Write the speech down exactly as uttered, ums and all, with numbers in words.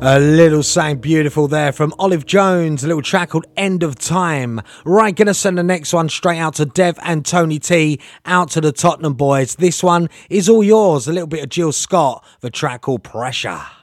A little something beautiful there from Olive Jones, a little track called End of Time. Right, gonna send the next one straight out to Dev and Tony T, out to the Tottenham boys. This one is all yours, a little bit of Jill Scott, the track called Pressure.